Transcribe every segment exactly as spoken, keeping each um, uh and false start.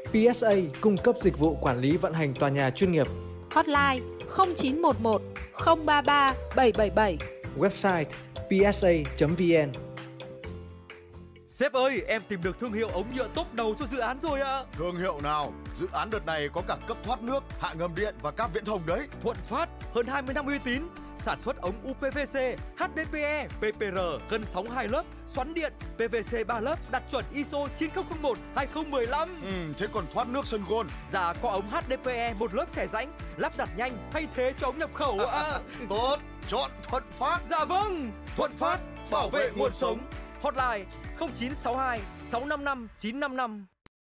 pê ét a cung cấp dịch vụ quản lý vận hành tòa nhà chuyên nghiệp. Hotline không chín một một không ba ba bảy bảy bảy. Website pê ét a chấm vn. Sếp ơi, em tìm được thương hiệu ống nhựa top đầu cho dự án rồi ạ. Thương hiệu nào? Dự án đợt này có cả cấp thoát nước, hạ ngầm điện và cáp viễn thông đấy. Thuận Phát, hơn hai mươi năm uy tín. Sản xuất ống u pê vê xê, hát đê pê e, pê pê rờ, cân sóng hai lớp, xoắn điện, pê vê xê ba lớp, đạt chuẩn i ét ô chín không không một hai không một lăm. Ừ, thế còn thoát nước sân gôn? Dạ, có ống hát đê pê e một lớp xẻ rãnh, lắp đặt nhanh, thay thế cho ống nhập khẩu ạ. Tốt, chọn Thuận Phát. Dạ vâng, Thuận Phát, bảo vệ nguồn sống. Hotline không chín sáu hai sáu năm năm chín năm năm.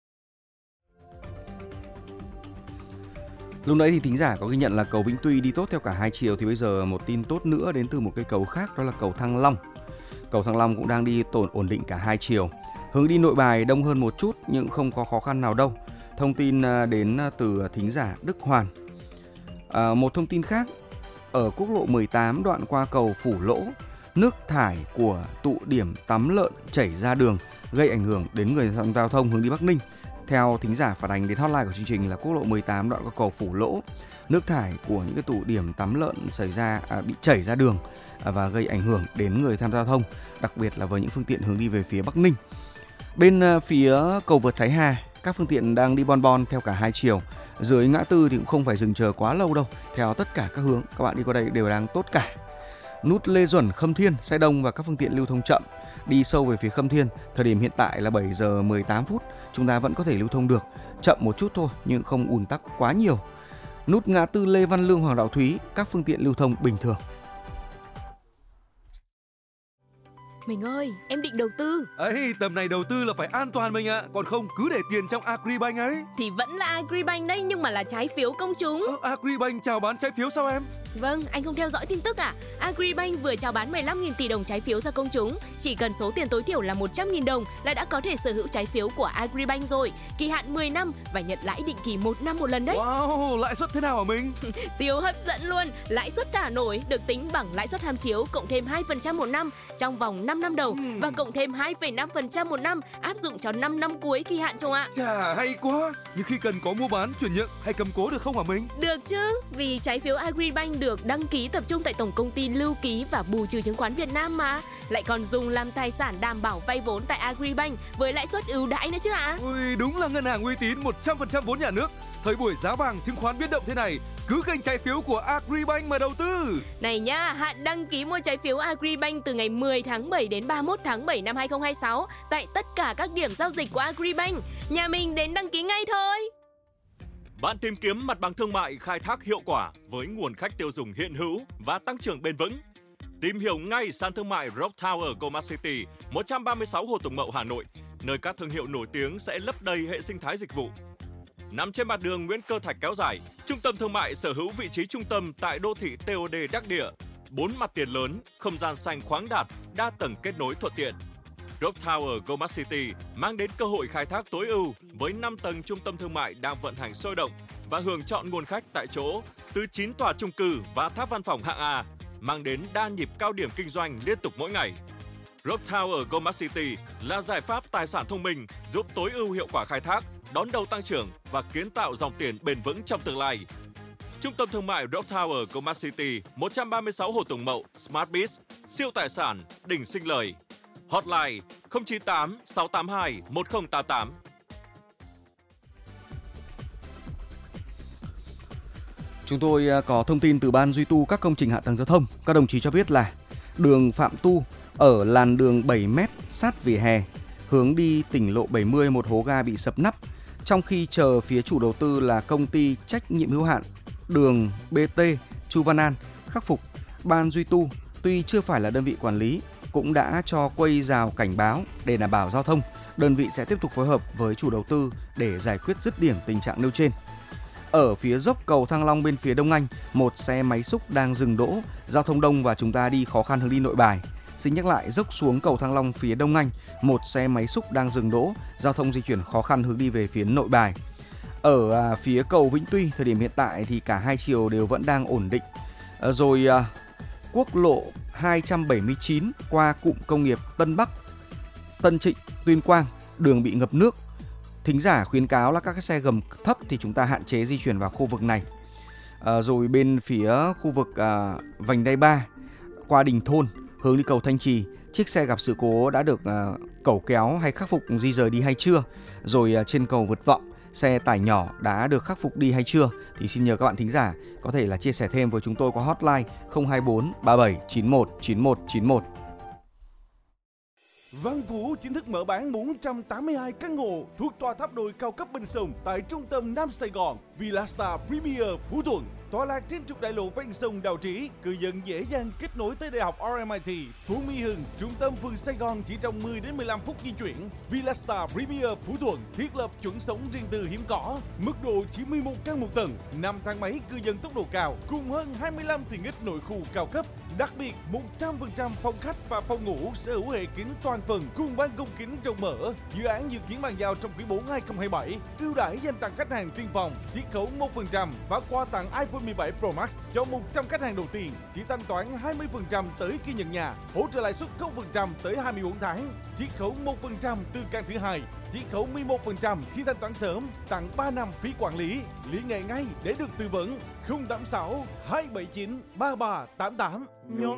Lúc nãy thì thính giả có ghi nhận là cầu Vĩnh Tuy đi tốt theo cả hai chiều, thì bây giờ một tin tốt nữa đến từ một cây cầu khác, đó là cầu Thăng Long. Cầu Thăng Long cũng đang đi tổn ổn định cả hai chiều. Hướng đi Nội Bài đông hơn một chút nhưng không có khó khăn nào đâu. Thông tin đến từ thính giả Đức Hoàn. À, một thông tin khác, ở quốc lộ mười tám đoạn qua cầu Phủ Lỗ, nước thải của tụ điểm tắm lợn chảy ra đường gây ảnh hưởng đến người tham gia giao thông hướng đi Bắc Ninh. Theo thính giả phản ánh đến hotline của chương trình là quốc lộ mười tám đoạn qua cầu Phủ Lỗ, nước thải của những cái tụ điểm tắm lợn xảy ra à, bị chảy ra đường à, và gây ảnh hưởng đến người tham gia giao thông, đặc biệt là với những phương tiện hướng đi về phía Bắc Ninh. Bên à, phía cầu vượt Thái Hà, các phương tiện đang đi bon bon theo cả hai chiều. Dưới ngã tư thì cũng không phải dừng chờ quá lâu đâu. Theo tất cả các hướng, các bạn đi qua đây đều đang tốt cả. Nút Lê Duẩn, Khâm Thiên, xe đông và các phương tiện lưu thông chậm. Đi sâu về phía Khâm Thiên, thời điểm hiện tại là bảy giờ mười tám phút, chúng ta vẫn có thể lưu thông được, chậm một chút thôi nhưng không ùn tắc quá nhiều. Nút ngã tư Lê Văn Lương, Hoàng Đạo Thúy, các phương tiện lưu thông bình thường. Mình ơi, em định đầu tư. Ấy, tầm này đầu tư là phải an toàn mình ạ, còn không cứ để tiền trong Agribank ấy. Thì vẫn là Agribank đấy, nhưng mà là trái phiếu công chúng. Ờ, Agribank chào bán trái phiếu sao em? Vâng, anh không theo dõi tin tức à? Agribank vừa chào bán mười lăm nghìn tỷ đồng trái phiếu ra công chúng. Chỉ cần số tiền tối thiểu là một trăm nghìn đồng là đã có thể sở hữu trái phiếu của Agribank rồi. Kỳ hạn mười năm và nhận lãi định kỳ một năm một lần đấy. Wow, lãi suất thế nào hả mình? Siêu hấp dẫn luôn. Lãi suất thả nổi được tính bằng lãi suất tham chiếu cộng thêm hai phần trăm một năm trong vòng năm năm đầu uhm. và cộng thêm hai phẩy năm phần trăm một năm áp dụng cho năm năm cuối kỳ hạn chồng ạ. Chà, hay quá. Nhưng khi cần có mua bán, chuyển nhượng hay cầm cố được không hả mình? Được chứ, vì trái phiếu Agribank được đăng ký tập trung tại Tổng công ty Lưu ký và Bù trừ chứng khoán Việt Nam mà. Lại còn dùng làm tài sản đảm bảo vay vốn tại Agribank với lãi suất ưu đãi nữa chứ ạ. Ui, đúng là ngân hàng uy tín một trăm phần trăm vốn nhà nước. Thời buổi giá vàng chứng khoán biến động thế này, cứ kênh trái phiếu của Agribank mà đầu tư. Này nhá, hạn đăng ký mua trái phiếu Agribank từ ngày mười tháng bảy đến ba mươi mốt tháng bảy năm hai không hai sáu tại tất cả các điểm giao dịch của Agribank. Nhà mình đến đăng ký ngay thôi. Bạn tìm kiếm mặt bằng thương mại khai thác hiệu quả với nguồn khách tiêu dùng hiện hữu và tăng trưởng bền vững. Tìm hiểu ngay sàn thương mại Rock Tower Goldmart City, một trăm ba mươi sáu Hồ Tùng Mậu, Hà Nội, nơi các thương hiệu nổi tiếng sẽ lấp đầy hệ sinh thái dịch vụ. Nằm trên mặt đường Nguyễn Cơ Thạch kéo dài, trung tâm thương mại sở hữu vị trí trung tâm tại đô thị tê ô đê đắc địa, bốn mặt tiền lớn, không gian xanh khoáng đạt, đa tầng kết nối thuận tiện. Rock Tower Goldmart City mang đến cơ hội khai thác tối ưu với năm tầng trung tâm thương mại đang vận hành sôi động và hưởng chọn nguồn khách tại chỗ từ chín tòa chung cư và tháp văn phòng hạng A, mang đến đa nhịp cao điểm kinh doanh liên tục mỗi ngày. Rock Tower Goldmart City là giải pháp tài sản thông minh giúp tối ưu hiệu quả khai thác, đón đầu tăng trưởng và kiến tạo dòng tiền bền vững trong tương lai. Trung tâm thương mại Rock Tower Goldmart City, một trăm ba mươi sáu Hồ Tùng Mậu, Smart Biz, siêu tài sản, đỉnh sinh lời. Hotline không chín tám sáu tám hai một không tám tám. Chúng tôi có thông tin từ Ban duy tu các công trình hạ tầng giao thông. Các đồng chí cho biết là đường Phạm Tu ở làn đường bảy mét sát vỉa hè, hướng đi tỉnh lộ bảy mươi, một hố ga bị sập nắp. Trong khi chờ phía chủ đầu tư là công ty trách nhiệm hữu hạn đường bê tê Chu Văn An khắc phục, Ban duy tu tuy chưa phải là đơn vị quản lý cũng đã cho quây rào cảnh báo để đảm bảo giao thông. Đơn vị sẽ tiếp tục phối hợp với chủ đầu tư để giải quyết dứt điểm tình trạng nêu trên. Ở phía dốc cầu Thăng Long bên phía Đông Anh, một xe máy xúc đang dừng đỗ, giao thông đông và chúng ta đi khó khăn hướng đi Nội Bài. Xin nhắc lại, dốc xuống cầu Thăng Long phía Đông Anh, một xe máy xúc đang dừng đỗ, giao thông di chuyển khó khăn hướng đi về phía Nội Bài. Ở à, phía cầu Vĩnh Tuy, thời điểm hiện tại thì cả hai chiều đều vẫn đang ổn định. À, rồi à, quốc lộ hai trăm bảy mươi chín qua cụm công nghiệp Tân Bắc, Tân Trịnh, Tuyên Quang, đường bị ngập nước. thính giả khuyến cáo là các cái xe gầm thấp thì chúng ta hạn chế di chuyển vào khu vực này. À, rồi bên phía khu vực à, vành đai ba qua Đình Thôn hướng đi cầu Thanh Trì, chiếc xe gặp sự cố đã được à, cẩu kéo hay khắc phục di rời đi hay chưa? Rồi à, trên cầu Vượt Vọng, xe tải nhỏ đã được khắc phục đi hay chưa? Thì xin nhờ các bạn thính giả có thể là chia sẻ thêm với chúng tôi qua hotline không hai bốn ba bảy chín một chín một chín một. Văn Vũ chính thức mở bán bốn trăm tám mươi hai căn hộ thuộc tòa tháp đồi cao cấp bên sông tại trung tâm Nam Sài Gòn, Villa Star Premier Phú Thuận. Tọa lạc trên trục đại lộ ven sông Đào Trĩ, cư dân dễ dàng kết nối tới Đại học rờ em i tê, Phú Mỹ Hưng, trung tâm phường Sài Gòn chỉ trong mười đến mười lăm phút di chuyển. Villa Star Premier Phú Thuận thiết lập chuẩn sống riêng tư hiếm có, mức độ chỉ mười một căn một tầng, năm thang máy cư dân tốc độ cao, cùng hơn hai mươi lăm tiện ích nội khu cao cấp. Đặc biệt, một trăm phần trăm phòng khách và phòng ngủ sở hữu hệ kính toàn phần cùng ban công kính rộng mở. Dự án dự kiến bàn giao trong quý bốn hai không hai bảy. Ưu đãi dành tặng khách hàng tiên phòng, chiết khấu một phần trăm và quà tặng iPhone mười bảy Pro Max cho một trăm khách hàng đầu tiên. Chỉ thanh toán hai mươi phần trăm tới khi nhận nhà, hỗ trợ lãi suất không phần trăm tới hai mươi bốn tháng, chiết khấu một phần trăm từ căn thứ hai, chiết khấu mười một phần trăm khi thanh toán sớm, tặng ba năm phí quản lý. Liên hệ ngay để được tư vấn. Không tám sáu hai bảy chín ba ba tám tám.